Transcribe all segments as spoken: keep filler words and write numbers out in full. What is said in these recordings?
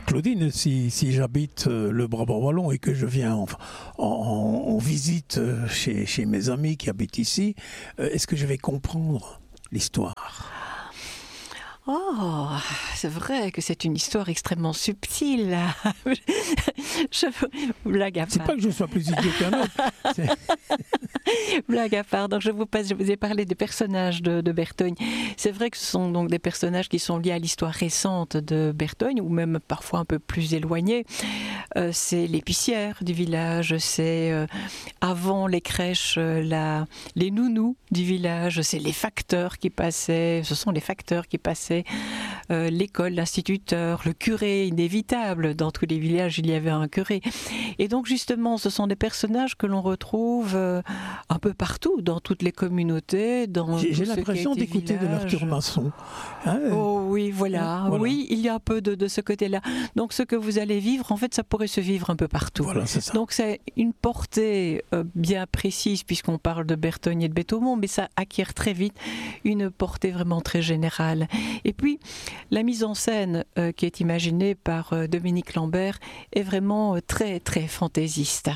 Claudine, si, si j'habite le Brabant wallon et que je viens en, en, en visite chez, chez mes amis qui habitent ici, est-ce que je vais comprendre l'histoire ? Oh, c'est vrai que c'est une histoire extrêmement subtile. Je blague à part. C'est pas que je sois plus idiot qu'un autre. C'est... Blague à part. Donc je vous passe, je vous ai parlé des personnages de, de Bertogne. C'est vrai que ce sont donc des personnages qui sont liés à l'histoire récente de Bertogne, ou même parfois un peu plus éloignés. Euh, c'est l'épicière du village, c'est euh, avant les crèches, euh, la, les nounous du village, c'est les facteurs qui passaient. Ce sont les facteurs qui passaient. Euh, l'école, l'instituteur, le curé, inévitable. Dans tous les villages, il y avait un curé. Et donc, justement, ce sont des personnages que l'on retrouve euh, un peu partout, dans toutes les communautés. Dans j'ai j'ai l'impression d'écouter village. de l'Arthur Masson. Hein oh oui, voilà. voilà. Oui, il y a un peu de, de ce côté-là. Donc, ce que vous allez vivre, en fait, ça pourrait se vivre un peu partout. Voilà, c'est ça. Donc, c'est une portée euh, bien précise, puisqu'on parle de Bertogne et de Béthaumont, mais ça acquiert très vite une portée vraiment très générale. Et puis, la mise en scène euh, qui est imaginée par euh, Dominique Lambert est vraiment euh, très, très fantaisiste.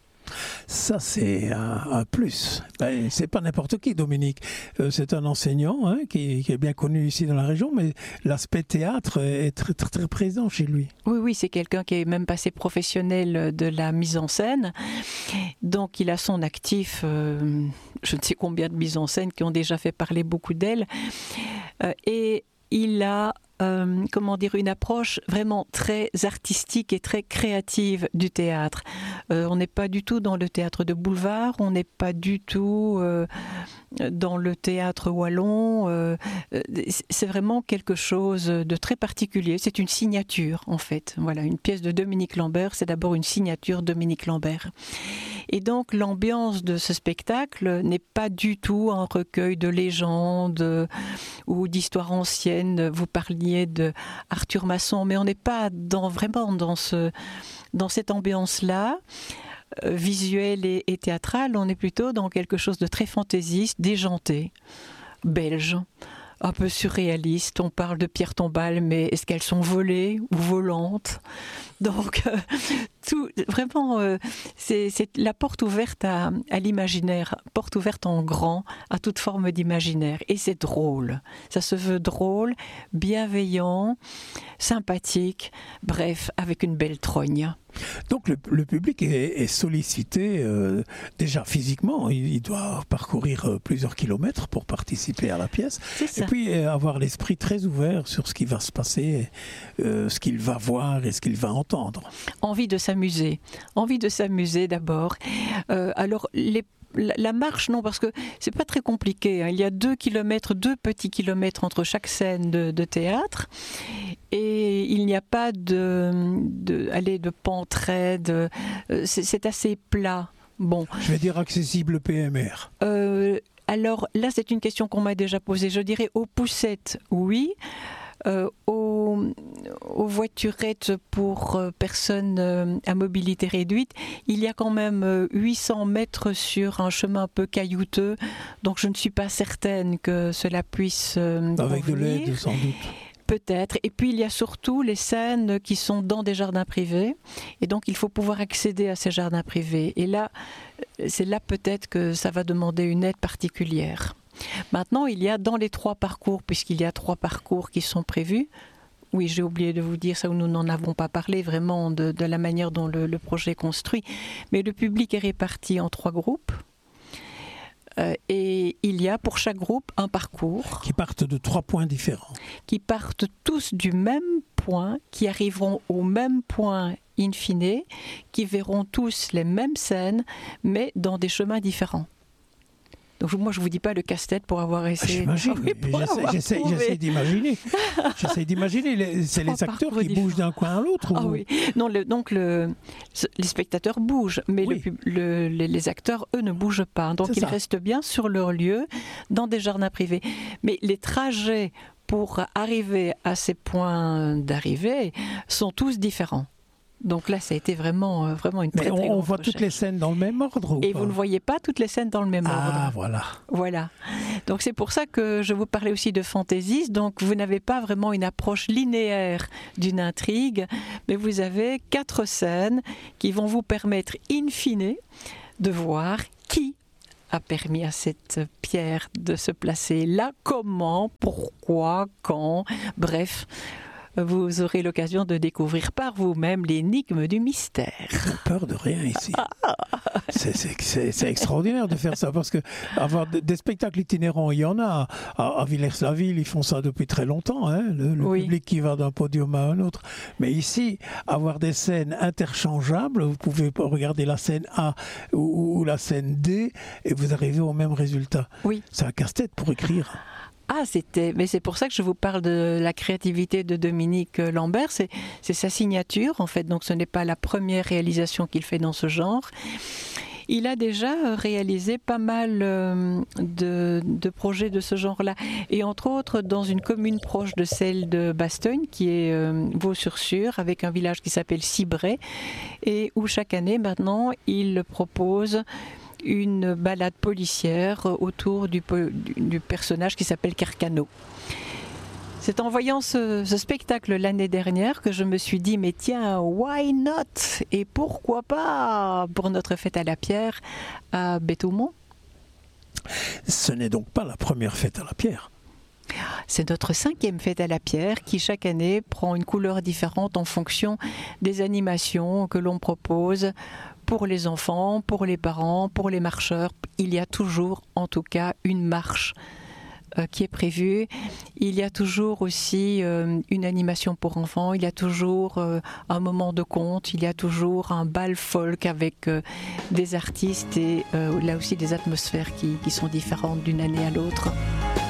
Ça, c'est un, un plus. Ben, c'est pas n'importe qui, Dominique. Euh, c'est un enseignant hein, qui, qui est bien connu ici dans la région, mais l'aspect théâtre est très, très, très présent chez lui. Oui, oui, c'est quelqu'un qui est même passé professionnel de la mise en scène. Donc, il a son actif, euh, je ne sais combien de mises en scène qui ont déjà fait parler beaucoup d'elle. Euh, et il a, euh, comment dire, une approche vraiment très artistique et très créative du théâtre. Euh, on n'est pas du tout dans le théâtre de boulevard, on n'est pas du tout euh, dans le théâtre wallon. Euh, c'est vraiment quelque chose de très particulier. C'est une signature, en fait. Voilà, une pièce de Dominique Lambert, c'est d'abord une signature Dominique Lambert. Et donc, l'ambiance de ce spectacle n'est pas du tout un recueil de légendes ou d'histoires anciennes. Vous parliez de Arthur Masson, mais on n'est pas dans, vraiment dans, ce, dans cette ambiance-là, euh, visuelle et, et théâtrale. On est plutôt dans quelque chose de très fantaisiste, déjanté, belge, un peu surréaliste. On parle de pierres tombales, mais est-ce qu'elles sont volées ou volantes ? Donc, euh, tout, vraiment, euh, c'est, c'est la porte ouverte à, à l'imaginaire, porte ouverte en grand à toute forme d'imaginaire. Et c'est drôle. Ça se veut drôle, bienveillant, sympathique, bref, avec une belle trogne. Donc le, le public est, est sollicité euh, déjà physiquement, il, il doit parcourir euh, plusieurs kilomètres pour participer à la pièce, et puis euh, avoir l'esprit très ouvert sur ce qui va se passer, euh, ce qu'il va voir et ce qu'il va entendre. Envie de s'amuser, envie de s'amuser d'abord. Euh, alors les La marche, non, parce que c'est pas très compliqué. Hein. Il y a deux kilomètres, deux petits kilomètres entre chaque scène de, de théâtre, et il n'y a pas de, de, allez, de pente raide. C'est, c'est assez plat. Bon. Je vais dire accessible P M R. Euh, alors là, c'est une question qu'on m'a déjà posée. Je dirais aux poussettes, oui. Euh, aux, aux voiturettes pour euh, personnes euh, à mobilité réduite, il y a quand même euh, huit cents mètres sur un chemin un peu caillouteux, donc je ne suis pas certaine que cela puisse euh, avec convenir. de l'aide sans doute. Peut-être. Et puis il y a surtout les scènes qui sont dans des jardins privés, et donc il faut pouvoir accéder à ces jardins privés. Et là, c'est là peut-être que ça va demander une aide particulière. Maintenant, il y a dans les trois parcours, puisqu'il y a trois parcours qui sont prévus, oui, j'ai oublié de vous dire ça, nous n'en avons pas parlé vraiment de, de la manière dont le, le projet est construit, mais le public est réparti en trois groupes, euh, et il y a pour chaque groupe un parcours. Qui partent de trois points différents. Qui partent tous du même point, qui arriveront au même point in fine, qui verront tous les mêmes scènes, mais dans des chemins différents. Donc moi je vous dis pas le casse-tête pour avoir essayé. Ah, j'imagine, oui, pour j'essaie, avoir j'essaie, j'essaie d'imaginer. J'essaie d'imaginer. Les, c'est les acteurs qui différents. bougent d'un coin à l'autre. Ah ou... oui. Non, le, donc le, les spectateurs bougent, mais oui. le, le, les, les acteurs eux ne bougent pas. Donc c'est ils ça. restent bien sur leur lieu, dans des jardins privés. Mais les trajets pour arriver à ces points d'arrivée sont tous différents. Donc là, ça a été vraiment, vraiment une très, Mais on, très on grande voit recherche. toutes les scènes dans le même ordre ou Et pas? vous ne voyez pas toutes les scènes dans le même ordre. Ah, voilà. Voilà. Donc c'est pour ça que je vous parlais aussi de Fantaisies. Donc vous n'avez pas vraiment une approche linéaire d'une intrigue, mais vous avez quatre scènes qui vont vous permettre in fine de voir qui a permis à cette pierre de se placer là, comment, pourquoi, quand, bref. Vous aurez l'occasion de découvrir par vous-même l'énigme du mystère. J'ai peur de rien ici. C'est, c'est, c'est, c'est extraordinaire de faire ça, parce que avoir des spectacles itinérants, il y en a. À, à Villers-la-Ville, ils font ça depuis très longtemps, hein, le, le Oui. public qui va d'un podium à un autre. Mais ici, avoir des scènes interchangeables, vous pouvez regarder la scène A ou, ou la scène D et vous arrivez au même résultat. Oui. C'est un casse-tête pour écrire. Ah, c'était, mais c'est pour ça que je vous parle de la créativité de Dominique Lambert. C'est, c'est sa signature, en fait. Donc, ce n'est pas la première réalisation qu'il fait dans ce genre. Il a déjà réalisé pas mal de, de projets de ce genre-là. Et entre autres, dans une commune proche de celle de Bastogne, qui est euh, Vaux-sur-Sûre, avec un village qui s'appelle Cibray, et où chaque année, maintenant, il propose une balade policière autour du, du personnage qui s'appelle Carcano. C'est en voyant ce, ce spectacle l'année dernière que je me suis dit, mais tiens, why not? Et pourquoi pas pour notre fête à la pierre à Béthoumont? Ce n'est donc pas la première fête à la pierre. C'est notre cinquième fête à la pierre qui chaque année prend une couleur différente en fonction des animations que l'on propose pour les enfants, pour les parents, pour les marcheurs. Il y a toujours en tout cas une marche euh, qui est prévue. Il y a toujours aussi euh, une animation pour enfants, il y a toujours euh, un moment de conte, il y a toujours un bal folk avec euh, des artistes et euh, là aussi des atmosphères qui, qui sont différentes d'une année à l'autre.